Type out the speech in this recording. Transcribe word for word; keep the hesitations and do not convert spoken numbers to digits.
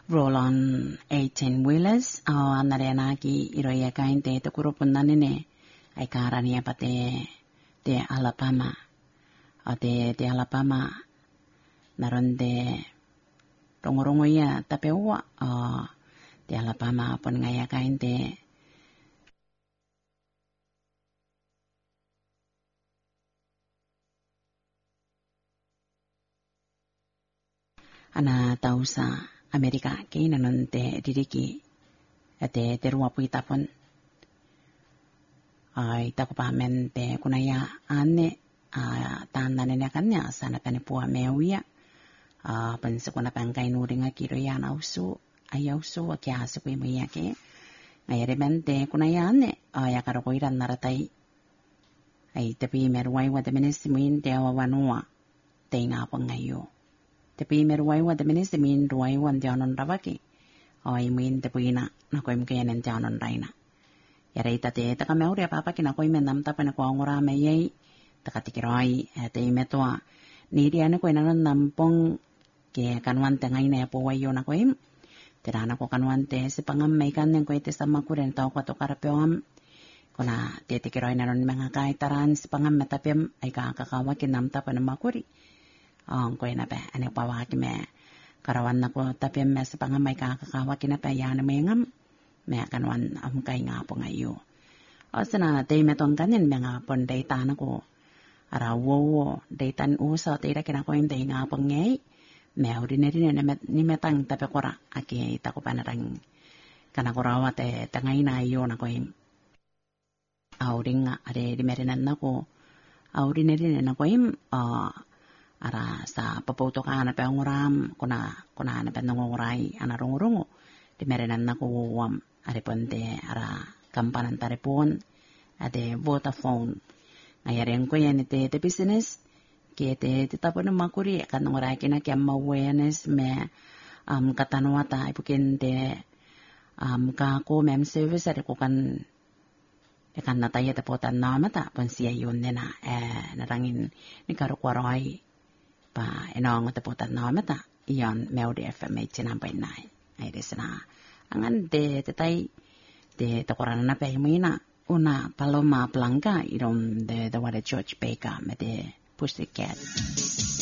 roll-on eighteen-wheelers uh, narenagi iroya kainte te kurupun nanine ay karania pate de Alabama o de de Alabama naron de rongo-rongo ya tapi wa uh, de Alabama pun ngaya kainte ana tausa Amerika ke nanon te diriki ate te ruwa puita pun ay tako pa men te kunaya ane uh, tanda nene kanya sana kane puwa mewia uh, pansa kuna pangkay nuringa kiro ya na usu ayaw su kya su kuy mo yake ngayari mente kunaya ane ay akaro ko iran naratay ay tapi merway wada menesimuin te awawanua te nga pang ngayo tapi merway wada menesimuin ruway wan tiyanon rabaki ay muin te puina na koy mkayanen tiyanon rayna yara itate taka meuri apa-apa kina koy menam tapa na ko ngora mayay taka tikiroy ate imetwa niri ane koy nanon nampong ke kanwan te ngay na po wayo na koy tirana ko kanwan te si pangam may kanen koy te sama kuren tao ko to karapyoam kuna te tikiroy nanon mga kaitaran si pangam metapim ay kakakawa kinam tapa na makuri ang koy na pe ane pawaki me karawan na ko tapim me si pangam ay kakakawa kinapa yana may ngam me kanwan am kay nga po ngayo. O sana te metong kanin mga pon data na ko arawo datan usa te ra kina ko inte nga po ngay me ordinary na ni metang tapi kora aki ta ko panarang kana ko rawa te tangay na yo na ko im auring are di merinan na ko ordinary na ko im uh, ara sa papoto ka na pa ngoram kuna kuna na pa ngongoray ana rongo-rongo di merinan na ko um, are ponte ara kampanan taripon ade Vodafone ngayaren ko yan ite te business kete te tapo na makuri kan ngoray kina kya awareness me um katanwata ipukin te um ka ko mem service are ko kan e kan nataya te potan na mata pon siya yun na eh narangin ni karukwaroy pa enong te potan na mata iyon Melody F M eighty-nine point nine ay desna angan de tetay de takorana na pa himina una Paloma Blanca irom de the what a George Baker me de Pussycat.